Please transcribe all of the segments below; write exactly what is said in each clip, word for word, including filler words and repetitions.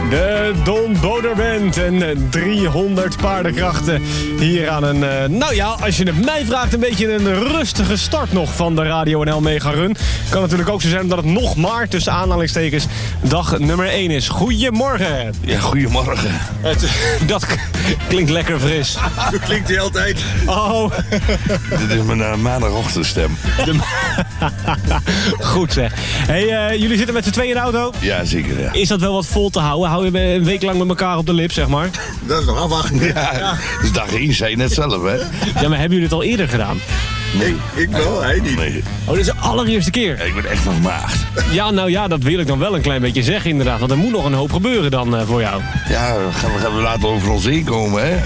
De Don Boder Band en driehonderd paardenkrachten hier aan een, uh, nou ja, als je het mij vraagt, een beetje een rustige start nog van de Radio N L Mega Run. Kan natuurlijk ook zo zijn dat het nog maar tussen aanhalingstekens dag nummer één is. Goedemorgen. Ja, goedemorgen. Het, dat klinkt lekker fris. Zo klinkt hij altijd. Oh. Dit is mijn uh, maandagochtendstem. De... Goed zeg. Hey, uh, jullie zitten met z'n tweeën in de auto? Ja, zeker, ja. Is dat wel wat vol te houden? Hou je een week lang met elkaar op de lip, zeg maar? Dat is nog afwachten. Ja, ja. Dus dag één zei je net zelf, hè? Ja, maar hebben jullie het al eerder gedaan? Nee, ik wel, hij niet. Nee. Oh, dit is de allereerste keer? Ja, ik ben echt nog maagd. Ja, nou ja, dat wil ik dan wel een klein beetje zeggen inderdaad. Want er moet nog een hoop gebeuren dan uh, voor jou. Ja, we gaan, we gaan later over ons heen komen, hè?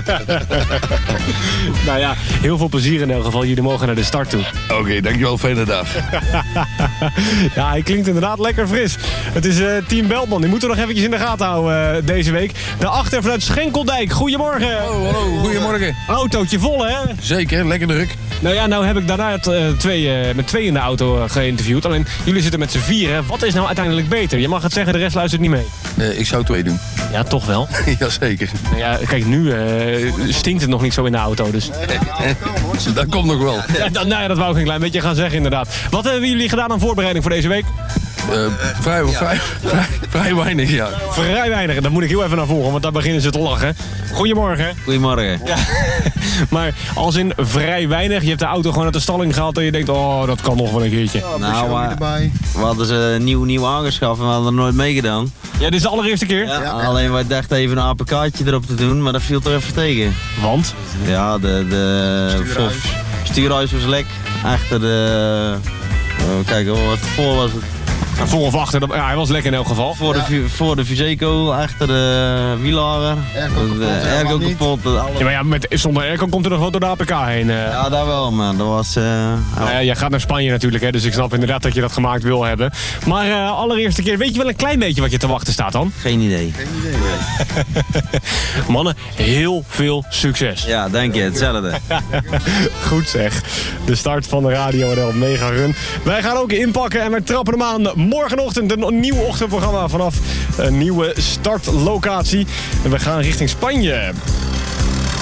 Nou ja, heel veel plezier in elk geval. Jullie mogen naar de start toe. Oké, okay, dankjewel. Fijne dag. Ja, hij klinkt inderdaad lekker fris. Het is uh, Team Beltman. Die moeten we nog eventjes in de gaten houden uh, deze week. Daarachter vanuit Schenkeldijk. Goedemorgen. Hallo, hallo. Goedemorgen. Autootje vol, hè? Zeker, lekker druk. Nou ja, nou heb ik daarna het, uh, twee, uh, met twee in de auto uh, geïnterviewd. Alleen, jullie zitten met z'n vieren. Wat is nou uiteindelijk beter? Je mag het zeggen, de rest luistert niet mee. Uh, ik zou twee doen. Ja, toch wel? Jazeker. Nou ja, kijk, nu uh, stinkt het nog niet zo in de auto, dus... Dat komt nog wel. Ja, dat, nou ja, dat wou ik een klein beetje gaan zeggen, inderdaad. Wat hebben jullie gedaan aan voorbereiding voor deze week? Uh, vrij, ja. vrij, vrij, vrij weinig, ja. Vrij weinig, daar moet ik heel even naar volgen, want daar beginnen ze te lachen. Goedemorgen. Goedemorgen. Ja. Maar als in vrij weinig, je hebt de auto gewoon uit de stalling gehaald en je denkt, oh, dat kan nog wel een keertje. Ja, nou, maar we hadden ze nieuw, nieuw aangeschaft en we hadden er nooit meegedaan. Ja, dit is de allereerste keer? Ja, ja. Alleen wij dachten even een A P K'tje erop te doen, maar dat viel er even tegen. Want? Ja, de, de stuurhuis. stuurhuis was lek. Achter de... Uh, kijk, wat voor was het? Voor of achter, ja, hij was lekker in elk geval. Voor, ja. de, voor de Viseco, achter de wielhanger. Airco kapot. kapot ja, maar ja, met, zonder airco komt er nog wel door de A P K heen. Uh. Ja, daar wel, man. Dat was... Uh, nou ja, jij gaat naar Spanje natuurlijk, hè, dus ik snap inderdaad dat je dat gemaakt wil hebben. Maar uh, allereerste keer, weet je wel een klein beetje wat je te wachten staat dan? Geen idee. Geen idee, nee. Mannen, heel veel succes. Ja, dank je. Hetzelfde. Goed zeg. De start van de Radio N L Mega Run. Wij gaan ook inpakken en we trappen hem aan. Morgenochtend een nieuw ochtendprogramma vanaf een nieuwe startlocatie. En we gaan richting Spanje.